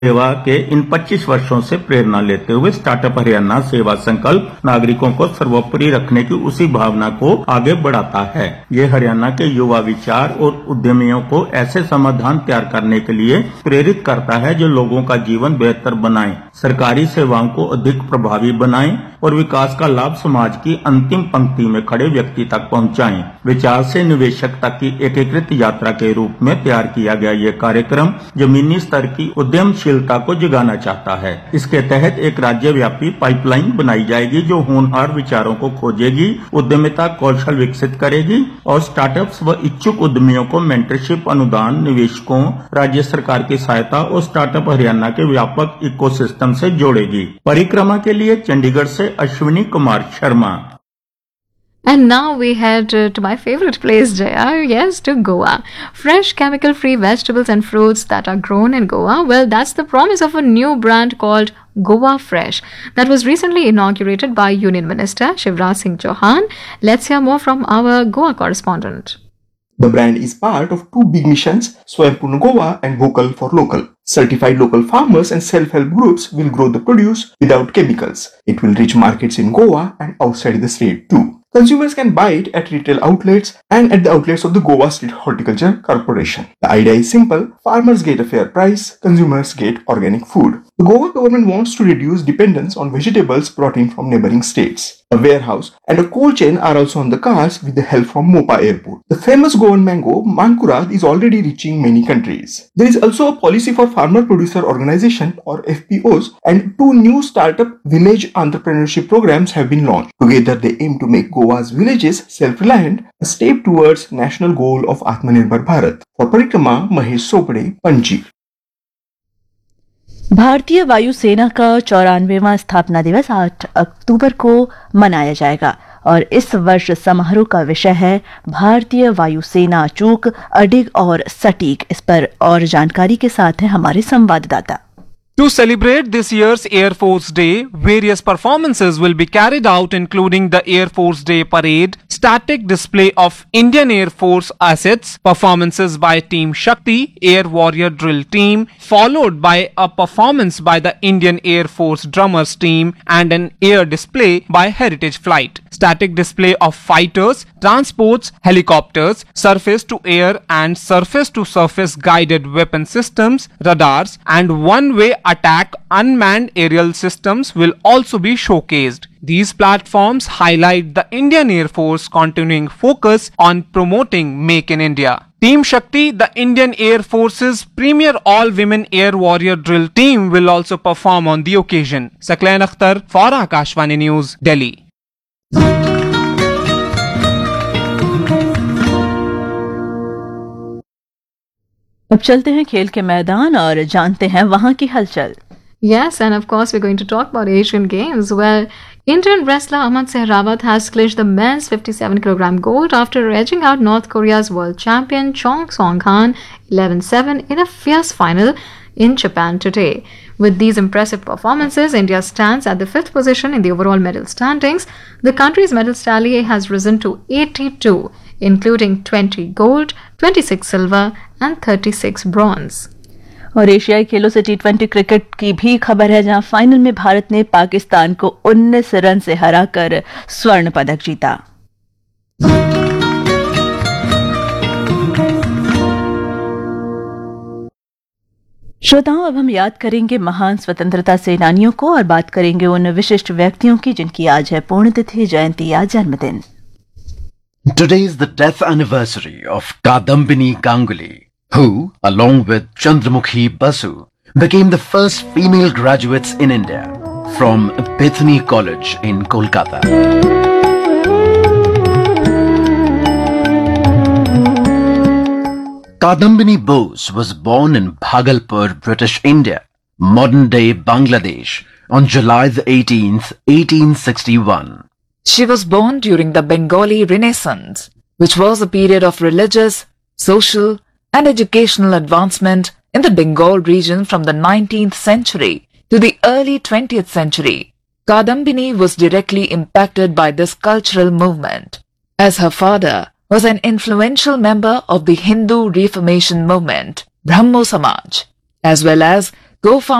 सेवा के इन 25 वर्षों से प्रेरणा लेते हुए स्टार्टअप हरियाणा सेवा संकल्प नागरिकों को सर्वोपरि रखने की उसी भावना को आगे बढ़ाता है। ये हरियाणा के युवा विचार और उद्यमियों को ऐसे समाधान तैयार करने के लिए प्रेरित करता है जो लोगों का जीवन बेहतर बनाएं, सरकारी सेवाओं को अधिक प्रभावी बनाएं और विकास का लाभ समाज की अंतिम पंक्ति में खड़े व्यक्ति तक पहुंचाएं। विचार से निवेशक तक की एकीकृत यात्रा के रूप में तैयार किया गया ये कार्यक्रम जमीनी स्तर की उद्यमशीलता को जगाना चाहता है। इसके तहत एक राज्यव्यापी पाइपलाइन बनाई जाएगी जो होनहार विचारों को खोजेगी, उद्यमिता कौशल विकसित करेगी और स्टार्टअप्स व इच्छुक उद्यमियों को मेंटरशिप, अनुदान, निवेशकों, राज्य सरकार की सहायता और स्टार्टअप हरियाणा के व्यापक इकोसिस्टम से जोड़ेगी। परिक्रमा के लिए चंडीगढ़ से Ashwini Kumar Sharma. And now we head to my favorite place, Jaya. Yes, to Goa. Fresh, chemical-free vegetables and fruits that are grown in Goa. Well, that's the promise of a new brand called Goa Fresh that was recently inaugurated by Union Minister Shivraj Singh Chauhan. Let's hear more from our Goa correspondent. The brand is part of two big missions, Swaympurna Goa and Vocal for Local. Certified local farmers and self-help groups will grow the produce without chemicals. It will reach markets in Goa and outside the state too. Consumers can buy it at retail outlets and at the outlets of the Goa State Horticulture Corporation. The idea is simple. Farmers get a fair price, consumers get organic food. The Goa government wants to reduce dependence on vegetables brought in from neighboring states. A warehouse and a cold chain are also on the cards with the help from Mopa Airport. The famous Goan mango, Mankurat, is already reaching many countries. There is also a policy for farmer producer organization or FPOs, and two new startup village entrepreneurship programs have been launched. Together they aim to make Goa's villages self-reliant, a step towards national goal of Atmanirbhar Bharat. For Parikrama, Mahesh Sopade, Panji. भारतीय वायुसेना का 94वां स्थापना दिवस 8 अक्टूबर को मनाया जाएगा और इस वर्ष समारोह का विषय है भारतीय वायुसेना अचूक, अडिग और सटीक। इस पर और जानकारी के साथ हैं हमारे संवाददाता। To celebrate this year's Air Force Day, various performances will be carried out including the Air Force Day Parade, static display of Indian Air Force assets, performances by Team Shakti, Air Warrior Drill Team, followed by a performance by the Indian Air Force Drummers Team and an air display by Heritage Flight. Static display of fighters, transports, helicopters, surface-to-air and surface-to-surface guided weapon systems, radars and one-way attack unmanned aerial systems will also be showcased. These platforms highlight the Indian Air Force continuing focus on promoting Make in India. Team Shakti, the Indian Air Force's premier all-women air warrior drill team, will also perform on the occasion. Saklan Akhtar for Akashvani News, Delhi. अब चलते हैं खेल के मैदान और जानते हैं वहां की हलचल। Yes, and of course we're going to talk about Asian Games where Indian wrestler Ahmad Sehrawat has clinched the men's 57 kg gold after edging out North Korea's world champion Chong Song-han 11-7 in a fierce final in Japan today. With these impressive performances, India stands at the 5th position in the overall medal standings. The country's medal tally has risen to 82, including 20 gold, 26 silver and 36 bronze. और एशियाई खेलों से T20 cricket की भी खबर है, जहां final में भारत ने पाकिस्तान को 19 रन से हराकर स्वर्ण पदक जीता। श्रोताओं, अब हम याद करेंगे महान स्वतंत्रता सेनानियों को और बात करेंगे उन विशिष्ट व्यक्तियों की जिनकी आज है पुण्यतिथि, जयंती या जन्मदिन। Today is the death anniversary of Kadambini Ganguly, who, along with Chandramukhi Basu, became the first female graduates in India from Bethany College in Kolkata. Kadambini Bose was born in Bhagalpur, British India, modern-day Bangladesh, on July the 18th, 1861. She was born during the Bengali Renaissance, which was a period of religious, social, and educational advancement in the Bengal region from the 19th century to the early 20th century. Kadambini was directly impacted by this cultural movement, as her father was an influential member of the Hindu Reformation movement, Brahmo Samaj, as well as co-founder